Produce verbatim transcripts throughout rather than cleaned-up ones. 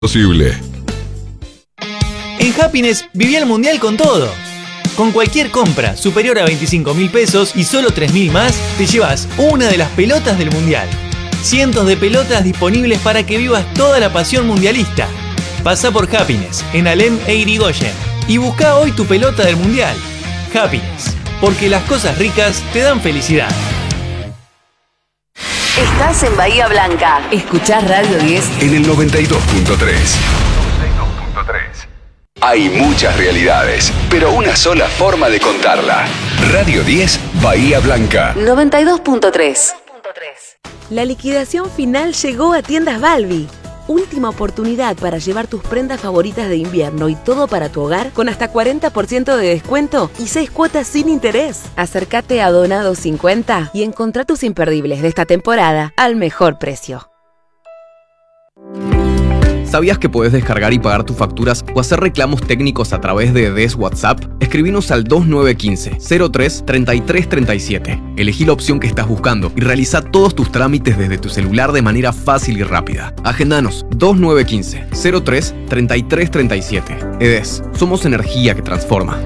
posible. En Happiness viví el mundial con todo. Con cualquier compra superior a veinticinco mil pesos y solo tres mil más, te llevas una de las pelotas del mundial. Cientos de pelotas disponibles para que vivas toda la pasión mundialista. Pasá por Happiness en Alem e Irigoyen y buscá hoy tu pelota del mundial. Happiness, porque las cosas ricas te dan felicidad. Estás en Bahía Blanca. Escuchás Radio diez En el noventa y dos punto tres. Hay muchas realidades, pero una sola forma de contarla. Radio diez, Bahía Blanca. noventa y dos punto tres. La liquidación final llegó a Tiendas Balbi. Última oportunidad para llevar tus prendas favoritas de invierno y todo para tu hogar con hasta cuarenta por ciento de descuento y seis cuotas sin interés. Acércate a Donado cincuenta y encontrá tus imperdibles de esta temporada al mejor precio. ¿Sabías que podés descargar y pagar tus facturas o hacer reclamos técnicos a través de D E S WhatsApp? Escribinos al dos nueve uno cinco, cero tres, treinta y tres treinta y siete. Elegí la opción que estás buscando y realiza todos tus trámites desde tu celular de manera fácil y rápida. Agendanos dos nueve uno cinco, cero tres, treinta y tres treinta y siete. E D E S, somos energía que transforma.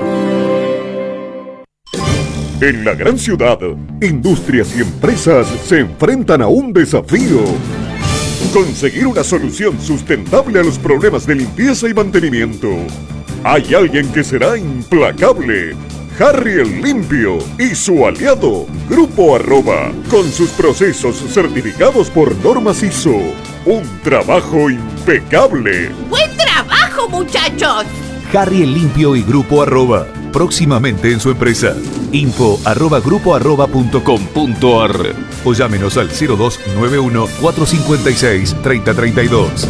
En la gran ciudad, industrias y empresas se enfrentan a un desafío. Conseguir una solución sustentable a los problemas de limpieza y mantenimiento. Hay alguien que será implacable. Harry el Limpio y su aliado, Grupo Arroba, con sus procesos certificados por normas I S O. Un trabajo impecable. ¡Buen trabajo, muchachos! Harry el Limpio y Grupo Arroba, próximamente en su empresa. Info arroba grupo arroba punto com punto ar o llámenos al cero dos nueve uno, cuatro cinco seis, tres cero tres dos.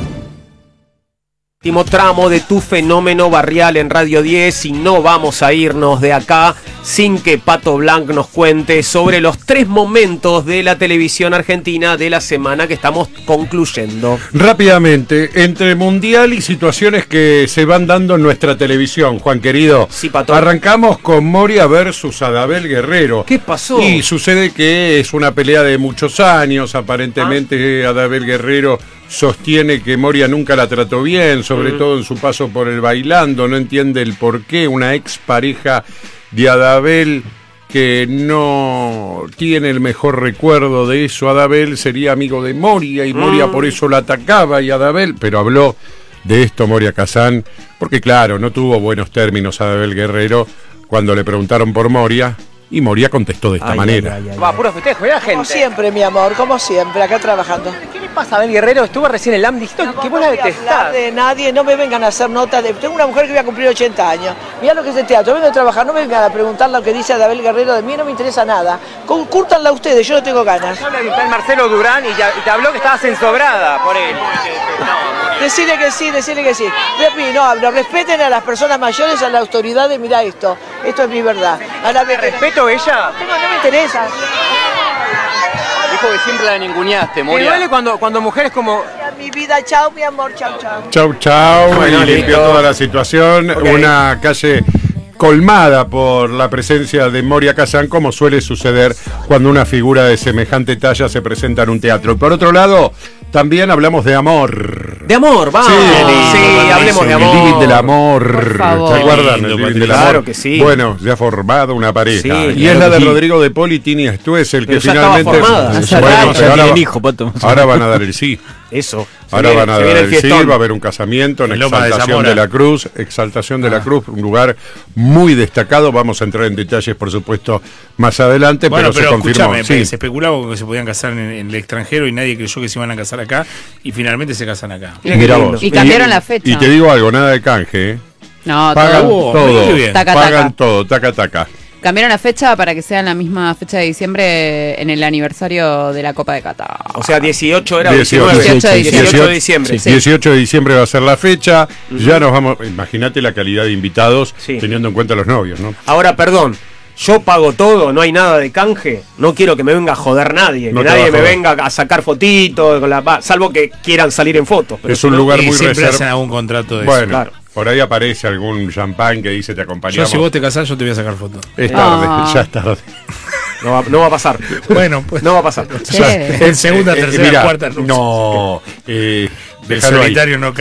Último tramo de Tu Fenómeno Barrial en Radio diez y no vamos a irnos de acá sin que Pato Blanc nos cuente sobre los tres momentos de la televisión argentina de la semana que estamos concluyendo. Rápidamente, entre mundial y situaciones que se van dando en nuestra televisión, Juan querido. Sí, Pato. Arrancamos con Moria versus Adabel Guerrero. ¿Qué pasó? Y sucede que es una pelea de muchos años, aparentemente ah. Adabel Guerrero sostiene que Moria nunca la trató bien, sobre mm. todo en su paso por el Bailando, no entiende el por qué una expareja de Adabel que no tiene el mejor recuerdo de eso. Adabel sería amigo de Moria y Moria mm. por eso la atacaba y Adabel, pero habló de esto Moria Kazán, porque claro, no tuvo buenos términos Adabel Guerrero cuando le preguntaron por Moria. Y Moria contestó de esta ay, manera. Ay, ay, ay, Va, puro festejo, ¿eh, gente? Como siempre, mi amor, como siempre, acá trabajando. ¿Qué le pasa a Abel Guerrero? Estuvo recién en el A M, dijiste no, que no vos la voy a detestás. hablar de nadie, no me vengan a hacer notas de... Tengo una mujer que voy a cumplir ochenta años. Mirá lo que es el teatro, vengo a trabajar, no me vengan a preguntar lo que dice Adabel Guerrero de mí, no me interesa nada. Cúrtanla ustedes, yo no tengo ganas. Habla de usted Marcelo Durán y, ya, y te habló que estabas ensobrada por él. No, decirle que sí, decirle que sí. No, no, respeten a las personas mayores, a la autoridad de mirá esto. Esto es mi verdad. Ahora me respeto ella. No, no me interesa. Dijo que siempre la ninguneaste, Moria. Me duele cuando, cuando mujeres como... Mi vida, chao, mi amor, chao, chao. Chau, chau. Bueno, y limpió toda la situación. Okay. Una calle colmada por la presencia de Moria Kazán, como suele suceder cuando una figura de semejante talla se presenta en un teatro. Por otro lado, también hablamos de amor. De amor, vamos. Sí, sí, hablemos de amor. El living del amor. ¿Se acuerdan? El living del amor. Claro que sí. Bueno, ya ha formado una pareja. Sí, y claro es la de sí. Rodrigo de Poli, Tini Stuess, el Pero que ya finalmente. Estaba formada. Es, bueno, ya ahora, tienen hijo, Pato. Ahora van a dar el sí. Eso. Ahora viene, van a dar el, el sí, va a haber un casamiento en el Exaltación de, de la Cruz, Exaltación ah. de la Cruz, un lugar muy destacado. Vamos a entrar en detalles, por supuesto, más adelante, bueno, pero, pero se confirmó. Sí. Sí. Se especulaba que se podían casar en, en el extranjero y nadie creyó que se iban a casar acá y finalmente se casan acá. Mirá vos. Y cambiaron y, la fecha. Y te digo algo, nada de canje, ¿eh? No, pagan todo. todo, todo. Taca, pagan taca. todo, taca, taca. Cambiaron la fecha para que sea en la misma fecha de diciembre en el aniversario de la Copa de Qatar. O sea, dieciocho era dieciocho, diecinueve. dieciocho de diciembre. Sí. dieciocho de diciembre va a ser la fecha. Uh-huh. Ya nos vamos. Imagínate la calidad de invitados sí. teniendo en cuenta los novios, ¿no? Ahora, perdón. Yo pago todo, no hay nada de canje. No quiero que me venga a joder nadie. No que nadie me venga a sacar fotitos, con la, salvo que quieran salir en fotos. Pero es un lugar y muy siempre reservado. Hacen algún contrato de bueno, eso. Claro. Por ahí aparece algún champán que dice te acompañamos. Yo si vos te casás yo te voy a sacar fotos. Es tarde, ah. ya es tarde. No va, no va a pasar. Bueno, pues. No va a pasar. O sea, en segunda, tercera, eh, mira, cuarta. No. Eh, Del Déjalo ahí. solitario no